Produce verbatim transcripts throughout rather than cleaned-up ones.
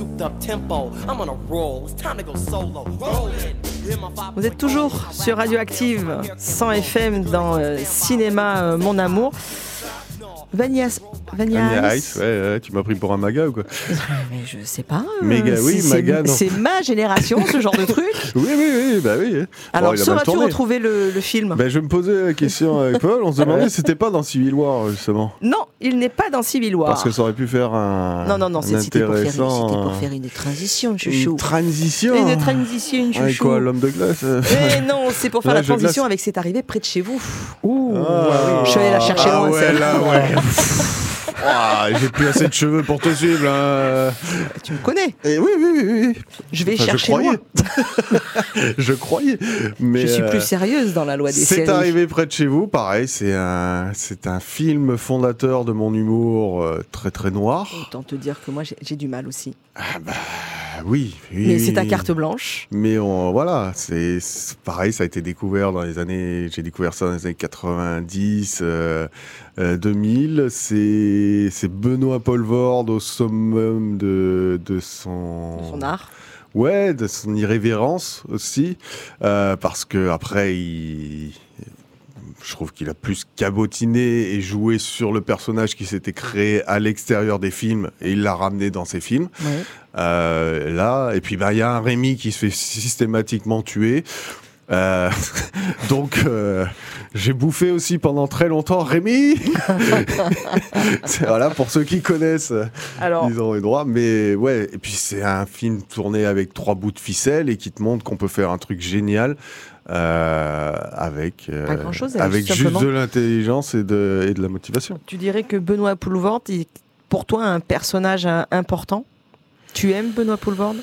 Vous êtes toujours sur Radioactive cent F M dans euh, Cinéma euh, Mon Amour. Vanilla, Vanilla, Vanilla Ice, Ice, ouais, ouais, tu m'as pris pour un maga ou quoi? mais je sais pas. Méga, c'est, oui, c'est, maga, non. C'est ma génération, ce genre de truc. Oui, oui, oui, bah oui. Alors, bon, sauras-tu retrouver le, le film? Ben, je me posais la question avec Paul, on se demandait si c'était pas dans Civil War, justement. Non, il n'est pas dans Civil War. Parce que ça aurait pu faire un. Non, non, non, c'est, c'était, pour faire, c'était pour faire une transition, chouchou. Une transition Une transition, chouchou. Avec quoi, l'homme de glace? Eh non, c'est pour faire la transition avec C'est arrivé près de chez vous. Ouh, ah, je suis allé la chercher ah, loin, ouais, celle-là. Là, ouais. Oh, j'ai plus assez de cheveux pour te suivre là. Tu me connais. Et oui, oui, oui, oui. Je vais enfin, chercher je loin. Je croyais. Mais je suis euh, plus sérieuse dans la loi des c'est séries. C'est arrivé près de chez vous, pareil. C'est un, c'est un film fondateur de mon humour euh, très très noir. Autant te dire que moi j'ai, j'ai du mal aussi. Ah bah oui. oui Mais c'est ta carte blanche. Mais on, voilà, c'est, c'est pareil. Ça a été découvert dans les années. J'ai découvert ça dans les années quatre-vingt-dix. Euh, Euh, deux mille, c'est, c'est Benoît Poelvoorde au summum de, de son... De son art. Ouais, de son irrévérence aussi, euh, parce que après, il... je trouve qu'il a plus cabotiné et joué sur le personnage qui s'était créé à l'extérieur des films, et il l'a ramené dans ses films. Ouais. Euh, là, et puis bah il y a un Rémi qui se fait systématiquement tuer. Euh, donc euh, j'ai bouffé aussi pendant très longtemps Rémi. C'est, voilà, pour ceux qui connaissent. Alors, ils ont eu droit. Mais ouais, et puis c'est un film tourné avec trois bouts de ficelle et qui te montre qu'on peut faire un truc génial euh, avec euh, pas grand chose, avec juste simplement de l'intelligence et de, et de la motivation. Tu dirais que Benoît Poelvoorde est pour toi un personnage important? Tu aimes Benoît Poelvoorde?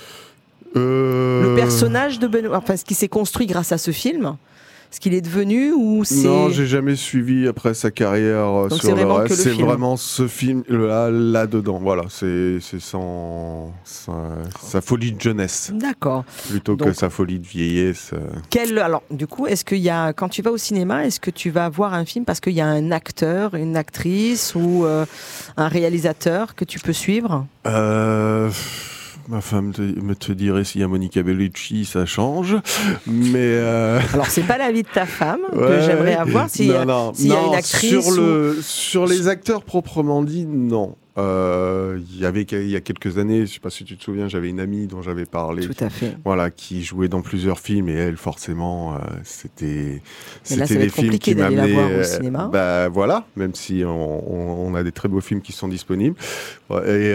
Euh... Le personnage de Benoît, enfin ce qui s'est construit grâce à ce film, ce qu'il est devenu, ou c'est... Non, j'ai jamais suivi après sa carrière. Donc sur le reste. C'est film. Vraiment ce film là, là dedans. Voilà, c'est c'est son, sa, sa folie de jeunesse. D'accord. Plutôt Donc, que sa folie de vieillesse. Quel, alors du coup, est-ce qu'il y a, quand tu vas au cinéma, est-ce que tu vas voir un film parce qu'il y a un acteur, une actrice ou euh, un réalisateur que tu peux suivre? euh... Ma femme te, me te dirait s'il y a Monica Bellucci, ça change. Mais euh... alors c'est pas l'avis de ta femme ouais, que j'aimerais avoir. S'il non, non, s'il non, y a une actrice sur, ou... le, sur les acteurs proprement dit, non. Euh, il y avait il y a quelques années, je sais pas si tu te souviens, j'avais une amie dont j'avais parlé. Tout à fait. Voilà, qui jouait dans plusieurs films et elle, forcément, euh, c'était mais là, c'était ça va des être films compliqué qui d'aller m'amenaient. La voir au cinéma. Bah voilà, même si on, on, on a des très beaux films qui sont disponibles. Et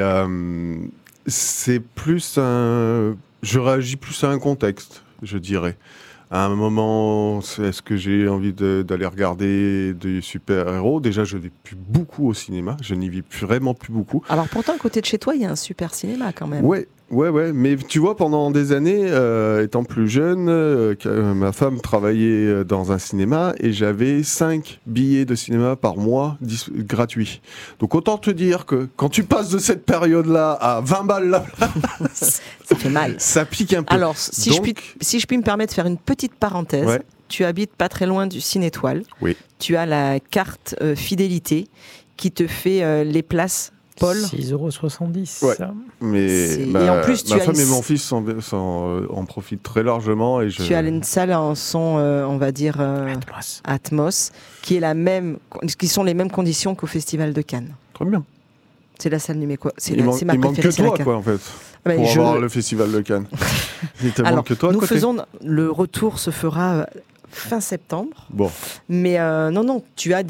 euh, c'est plus un... Je réagis plus à un contexte, je dirais. À un moment, est-ce que j'ai envie de, d'aller regarder des super-héros? Déjà, je ne vais plus beaucoup au cinéma. Je n'y vais vraiment plus beaucoup. Alors pourtant, à côté de chez toi, il y a un super cinéma quand même. Ouais, ouais, ouais. Mais tu vois, pendant des années, euh, étant plus jeune, euh, ma femme travaillait dans un cinéma et j'avais cinq billets de cinéma par mois dis- gratuits. Donc autant te dire que quand tu passes de cette période-là à vingt balles la place, ça fait mal. Ça pique un peu. Alors, si, Donc... je, puis, si je puis me permettre de faire une petite parenthèse, ouais. Tu habites pas très loin du Ciné-Étoile. Oui. Tu as la carte euh, fidélité qui te fait euh, les places. Paul six euros soixante-dix. Ouais. Mais ma, et en plus, tu ma as femme une... et mon fils s'en, s'en, euh, en profitent très largement. Et je... Tu as une salle en son, euh, on va dire, euh, Atmos. Atmos, qui, est la même, qui sont les mêmes conditions qu'au Festival de Cannes. Très bien. C'est la salle numéro. C'est, il la, man- c'est ma il manque que toi, quoi, en fait. Mais pour je... avoir le Festival de Cannes. Il te Alors, manque que toi à nous côté. faisons. Le retour se fera fin septembre. Bon. Mais euh, non, non, tu as